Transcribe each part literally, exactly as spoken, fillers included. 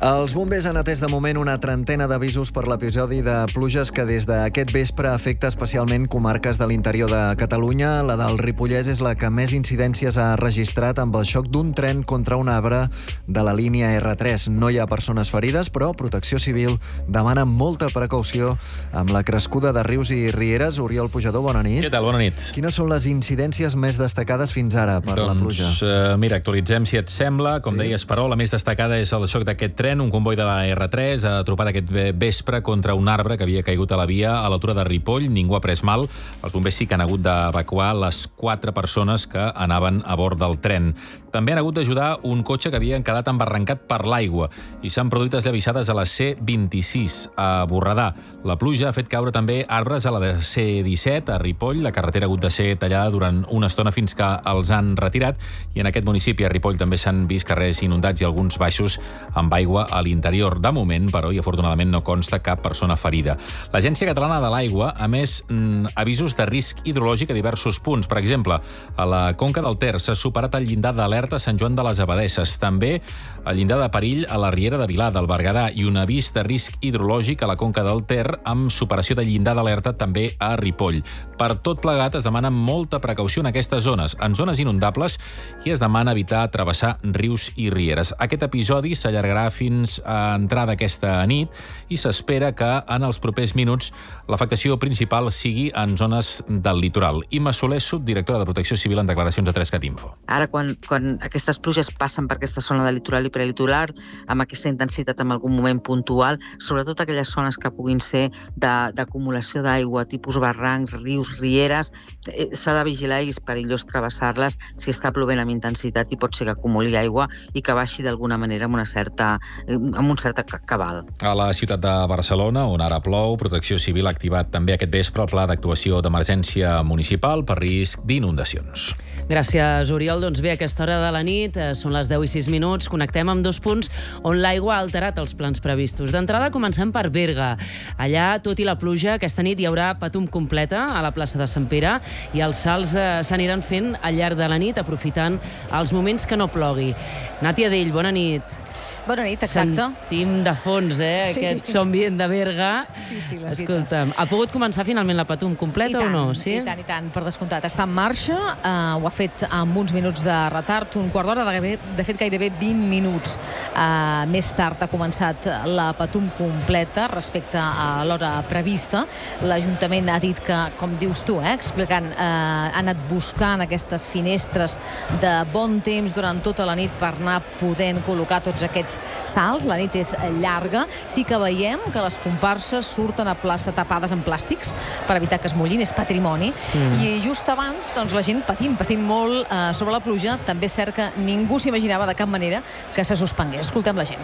Els bombers han atès de moment una trentena d'avisos per l'episodi de pluges que des d'aquest vespre afecta especialment comarques de l'interior de Catalunya. La del Ripollès és la que més incidències ha registrat amb el xoc d'un tren contra un arbre de la línia erre tres. No hi ha persones ferides, però Protecció Civil demana molta precaució amb la crescuda de rius i rieres. Oriol Pujador, bona nit. Què tal? Bona nit. Quines són les incidències més destacades fins ara per doncs, la pluja? Doncs, uh, mira, actualitzem si et sembla. Com sí. deies, però, la més destacada és el xoc d'aquest tren. Un comboi de la erre tres ha trobat aquest vespre contra un arbre que havia caigut a la via a l'altura de Ripoll. Ningú ha pres mal. Els bombers sí que han hagut d'evacuar les quatre persones que anaven a bord del tren. També han hagut d'ajudar un cotxe que havia quedat embarrancat per l'aigua i s'han produït esllavissades a la ce vint-i-sis a Borredà. La pluja ha fet caure també arbres a la de ce disset a Ripoll. La carretera ha hagut de ser tallada durant una estona fins que els han retirat i en aquest municipi, a Ripoll, també s'han vist carrers inundats i alguns baixos amb aigua a l'interior. De moment, però, i afortunadament no consta cap persona ferida. L'Agència Catalana de l'Aigua, a més, mm, avisos de risc hidrològic a diversos punts. Per exemple, a la Conca del Ter s'ha superat el llindar d'alerta a Sant Joan de les Abadesses. També el llindar de perill a la Riera de Vilà, del Berguedà, i un avís de risc hidrològic a la Conca del Ter amb superació de llindar d'alerta també a Ripoll. Per tot plegat, es demana molta precaució en aquestes zones, en zones inundables, i es demana evitar travessar rius i rieres. Aquest episodi s'allargarà fins a entrada aquesta nit i s'espera que en els propers minuts l'afectació principal sigui en zones del litoral. Imma Soler, subdirectora de Protecció Civil, en declaracions a tres cat info. Ara, quan, quan aquestes pluges passen per aquesta zona de litoral i prelitoral, amb aquesta intensitat en algun moment puntual, sobretot aquelles zones que puguin ser d'acumulació d'aigua, tipus barrancs, rius, rieres, eh, s'ha de vigilar i és perillós travessar-les si està plovent amb intensitat i pot ser que acumuli aigua i que baixi d'alguna manera amb una certa amb un cert cabal. A la ciutat de Barcelona, on ara plou, Protecció Civil ha activat també aquest vespre el pla d'actuació d'emergència municipal per risc d'inundacions. Gràcies, Oriol. Doncs bé, a aquesta hora de la nit, eh, són les deu i sis minuts, connectem amb dos punts on l'aigua ha alterat els plans previstos. D'entrada, comencem per Berga. Allà, tot i la pluja, aquesta nit hi haurà patum completa a la plaça de Sant Pere i els salts eh, s'aniran fent al llarg de la nit, aprofitant els moments que no plogui. Nàtia Dell, bona nit. Bona nit, exacte. Sentim de fons, eh, sí. Aquest so ambient de Berga. Sí, sí, la Escolta'm, ha pogut començar finalment la patum completa tant, o no? Sí? I tant, i tant, per descomptat. Està en marxa, uh, ho ha fet amb uns minuts de retard, un quart d'hora, de, de fet gairebé vint minuts uh, més tard ha començat la patum completa respecte a l'hora prevista. L'Ajuntament ha dit que, com dius tu, eh, explicant, uh, ha anat buscant aquestes finestres de bon temps durant tota la nit per anar podent col·locar tots aquests salts. La nit és llarga. Sí que veiem que les comparses surten a plaça tapades amb plàstics per evitar que es mullin, és patrimoni. Mm. I just abans, doncs, la gent patint, patint molt eh, sobre la pluja. També és cert que ningú s'imaginava de cap manera que se suspengués. Escoltem la gent.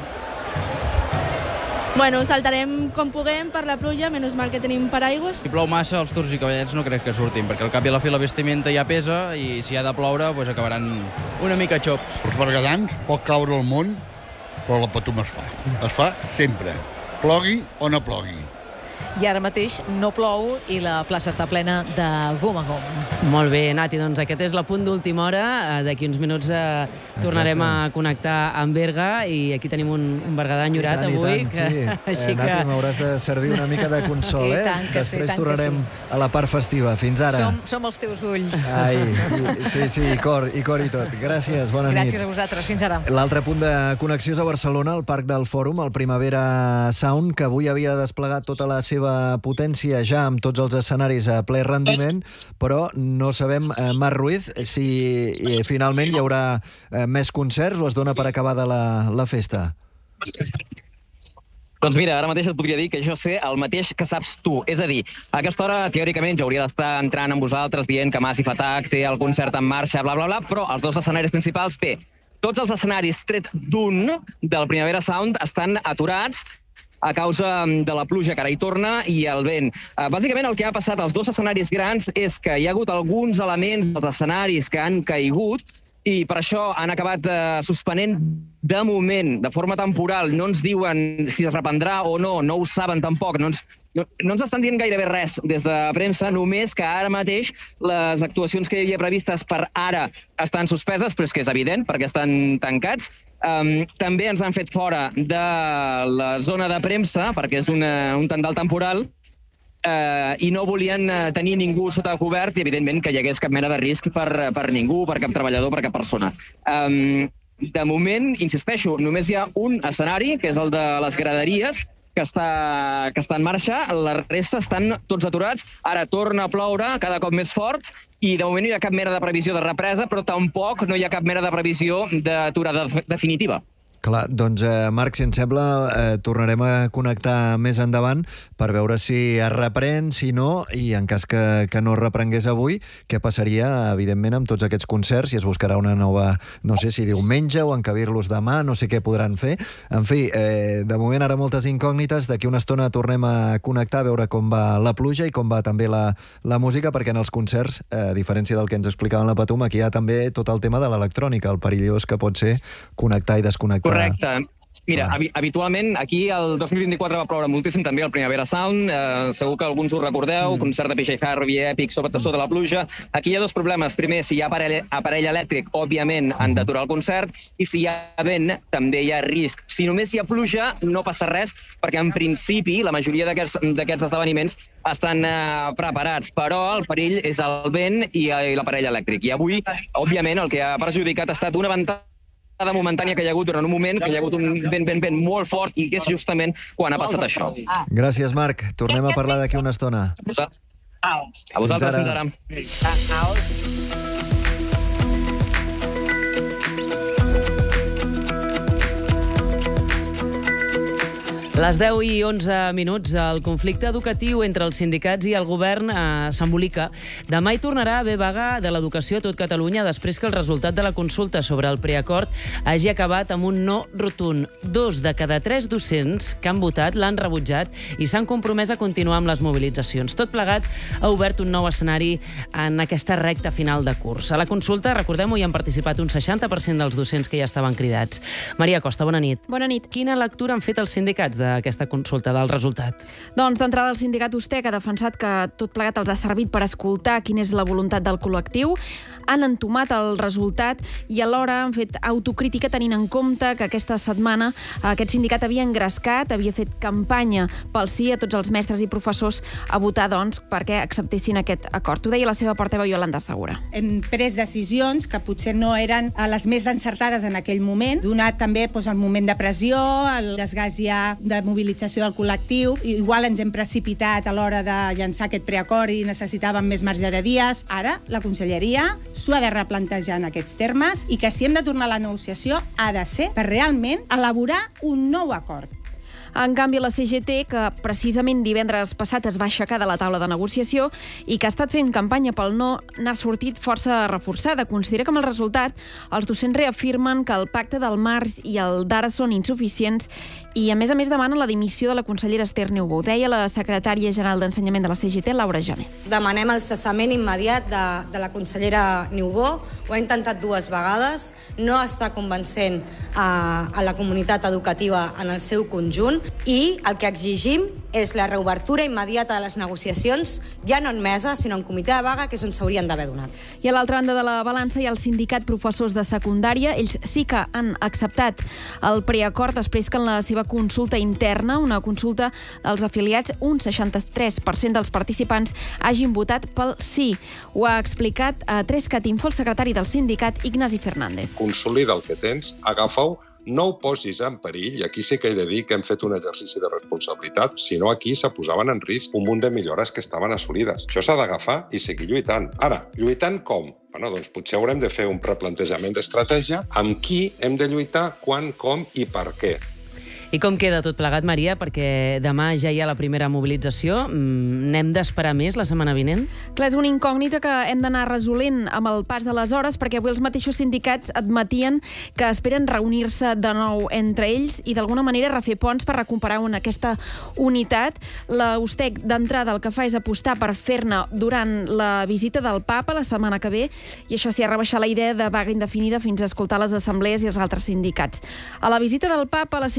Bueno, saltarem com puguem per la pluja, menys mal que tenim paraigües. Si plou massa, els turcs i cavallets no crec que surtin, perquè al cap i a la fi la vestimenta ja pesa i si ha de ploure, doncs acabaran una mica xops. Els berguedans pot caure el món, però la patum es fa. Es fa sempre, plogui o no plogui. I ara mateix no plou i la plaça està plena de gom a gom. Molt bé, Nati, doncs aquest és l'apunt d'última hora. D'aquí uns minuts eh, tornarem Exacte. a connectar amb Berga i aquí tenim un, un berguedà enyorat tant, avui. Tant, que, sí. Així eh, Nati, que... m'hauràs de servir una mica de consol, eh? Tant que Després sí, tant tornarem que sí. a la part festiva. Fins ara. Som, som els teus ulls. Ai, i, sí, sí, i cor, i cor i tot. Gràcies, bona Gràcies nit. a vosaltres, fins ara. L'altre punt de connexió és a Barcelona, al Parc del Fòrum, el Primavera Sound, que avui havia desplegat tota la seva potència ja amb tots els escenaris a ple rendiment, però no sabem, eh, Marc Ruiz, si eh, finalment hi haurà eh, més concerts o es dona per acabada la, la festa? Doncs mira, ara mateix et podria dir que jo sé el mateix que saps tu. És a dir, a aquesta hora, teòricament, ja hauria d'estar entrant amb vosaltres dient que Massive Attack té el concert en marxa, bla, bla, bla, però els dos escenaris principals, bé, tots els escenaris tret d'un del Primavera Sound estan aturats a causa de la pluja que ara hi torna i el vent. Uh, bàsicament el que ha passat als dos escenaris grans és que hi ha hagut alguns elements dels escenaris que han caigut i per això han acabat uh, suspenent de moment, de forma temporal. No ens diuen si es reprendrà o no, no ho saben tampoc, no ens no, no ens estan dient gairebé res des de premsa, només que ara mateix les actuacions que hi havia previstes per ara estan suspeses, però és que és evident, perquè estan tancats. Um, també ens han fet fora de la zona de premsa, perquè és una, un tendal temporal, Uh, i no volien uh, tenir ningú sota cobert i, evidentment, que hi hagués cap mena de risc per, per ningú, per cap treballador, per cap persona. Um, de moment, insisteixo, només hi ha un escenari, que és el de les graderies, que està, que està en marxa. La resta estan tots aturats. Ara torna a ploure cada cop més fort i, de moment, no hi ha cap mena de previsió de represa, però tampoc no hi ha cap mena de previsió d'aturada definitiva. Clar, doncs, eh, Marc, si ens sembla, eh, tornarem a connectar més endavant per veure si es reprèn, si no, i en cas que, que no es reprengués avui, què passaria, evidentment, amb tots aquests concerts, si es buscarà una nova, no sé si diumenge o encabir-los demà, no sé què podran fer. En fi, eh, de moment ara moltes incògnites, d'aquí una estona tornem a connectar, a veure com va la pluja i com va també la, la música, perquè en els concerts, eh, a diferència del que ens explicava la Patum, aquí hi ha també tot el tema de l'electrònica, el perillós que pot ser connectar i desconnectar. Correcte. Mira, ah. habitualment aquí el dos mil vint-i-quatre va ploure moltíssim també el Primavera Sound, eh, segur que alguns ho recordeu, mm. concert de P J Harvey èpic sobre sota la pluja. Aquí hi ha dos problemes. Primer, si hi ha aparell, aparell elèctric, òbviament han d'aturar el concert, i si hi ha vent, també hi ha risc. Si només hi ha pluja, no passa res, perquè en principi la majoria d'aquests esdeveniments estan eh, preparats, però el perill és el vent i, i l'aparell elèctric. I avui, òbviament, el que ha perjudicat ha estat una ventada momentània que hi ha hagut durant un moment, que hi ha hagut un vent, vent, vent molt fort, i que és justament quan ha passat això. Gràcies, Marc. Tornem a parlar d'aquí una estona. A vosaltres, fins ara. Les deu i onze minuts, el conflicte educatiu entre els sindicats i el govern eh, s'embolica. Demà hi tornarà a haver vaga de l'educació a tot Catalunya després que el resultat de la consulta sobre el preacord hagi acabat amb un no rotund. Dos de cada tres docents que han votat l'han rebutjat i s'han compromès a continuar amb les mobilitzacions. Tot plegat ha obert un nou escenari en aquesta recta final de curs. A la consulta, recordem-ho, hi han participat un seixanta per cent dels docents que ja estaven cridats. Maria Costa, bona nit. Bona nit. Quina lectura han fet els sindicats d'aquesta consulta, del resultat? Doncs d'entrada el sindicat Ustec ha defensat que tot plegat els ha servit per escoltar quina és la voluntat del col·lectiu, han entomat el resultat i alhora han fet autocrítica tenint en compte que aquesta setmana aquest sindicat havia engrescat, havia fet campanya pel sí a tots els mestres i professors a votar, doncs, perquè acceptessin aquest acord. Ho deia la seva portaveu Iolanda Segura. Hem pres decisions que potser no eren les més encertades en aquell moment, donat també doncs, el moment de pressió, el desgast ja de mobilització del col·lectiu. Igual ens hem precipitat a l'hora de llançar aquest preacord i necessitàvem més marge de dies. Ara, la Conselleria s'ho ha de replantejar en aquests termes i que si hem de tornar a la negociació ha de ser per realment elaborar un nou acord. En canvi, la C G T, que precisament divendres passat es va aixecar de la taula de negociació i que ha estat fent campanya pel no, n'ha sortit força reforçada. Considera que amb el resultat els docents reafirmen que el pacte del març i el d'ara són insuficients i, a més a més, demanen la dimissió de la consellera Esther Niubó. Ho deia la secretària general d'Ensenyament de la C G T, Laura Jané. Demanem el cessament immediat de, de la consellera Niubó. Ho ha intentat dues vegades, no està convencent a, a la comunitat educativa en el seu conjunt, i el que exigim és la reobertura immediata de les negociacions, ja no en mesa, sinó en comitè de vaga, que és on s'haurien d'haver donat. I a l'altra banda de la balança hi ha el sindicat professors de secundària. Ells sí que han acceptat el preacord després que en la seva consulta interna, una consulta dels afiliats, un seixanta-tres per cent dels participants hagin votat pel sí. Ho ha explicat a tres cat info el secretari del sindicat, Ignasi Fernández. Consolida el que tens, agafa-ho, no ho posis en perill, i aquí sí que he de dir que hem fet un exercici de responsabilitat, sinó aquí se posaven en risc un munt de millores que estaven assolides. Això s'ha d'agafar i seguir lluitant. Ara, lluitant com? Bueno, doncs potser haurem de fer un replantejament d'estratègia amb qui hem de lluitar, quan, com i per què. I com queda tot plegat, Maria? Perquè demà ja hi ha la primera mobilització. N'hem d'esperar més la setmana vinent? Clar, és una incògnita que hem d'anar resolent amb el pas de les hores, perquè avui els mateixos sindicats admetien que esperen reunir-se de nou entre ells i d'alguna manera refer ponts per recuperar una, aquesta unitat. La Ustec, d'entrada, el que fa és apostar per fer-ne durant la visita del papa la setmana que ve, i això s'hi ha rebaixat la idea de vaga indefinida fins a escoltar les assemblees i els altres sindicats. A la visita del papa, la C G T també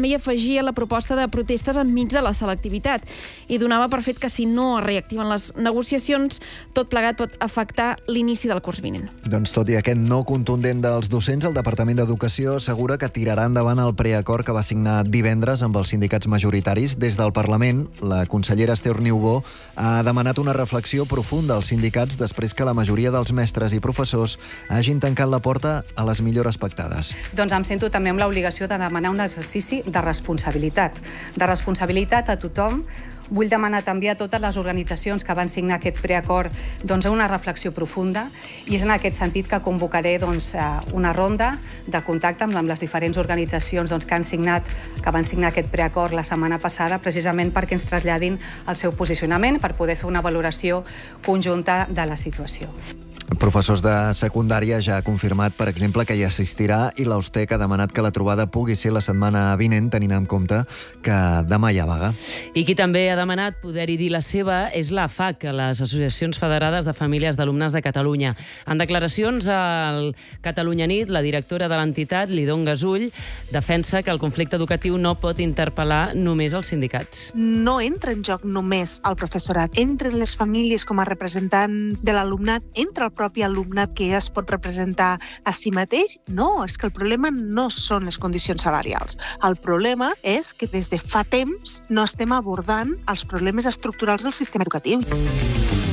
també hi afegia la proposta de protestes enmig de la selectivitat i donava per fet que si no es reactiven les negociacions, tot plegat pot afectar l'inici del curs vinent. Doncs tot i aquest no contundent dels docents, el Departament d'Educació assegura que tirarà endavant el preacord que va signar divendres amb els sindicats majoritaris. Des del Parlament, la consellera Esther Niubó ha demanat una reflexió profunda als sindicats després que la majoria dels mestres i professors hagin tancat la porta a les millores pactades. Doncs em sento també amb l'obligació de demanar un exercici de responsabilitat. De responsabilitat a tothom. Vull demanar també a totes les organitzacions que van signar aquest preacord doncs, una reflexió profunda i és en aquest sentit que convocaré doncs, una ronda de contacte amb les diferents organitzacions doncs, que han signat, que van signar aquest preacord la setmana passada, precisament perquè ens traslladin el seu posicionament per poder fer una valoració conjunta de la situació. Professors de secundària ja ha confirmat, per exemple, que hi assistirà i l'Austec ha demanat que la trobada pugui ser la setmana vinent, tenint en compte que demà hi ha vaga. I qui també ha demanat poder-hi dir la seva és la F A C, les Associacions Federades de Famílies d'Alumnes de Catalunya. En declaracions al Catalunya Nit, la directora de l'entitat, Lidon Gasull, defensa que el conflicte educatiu no pot interpel·lar només els sindicats. No entra en joc només el professorat, entren les famílies com a representants de l'alumnat, entra el propi alumnat que es pot representar a si mateix? No, és que el problema no són les condicions salarials. El problema és que des de fa temps no estem abordant els problemes estructurals del sistema educatiu.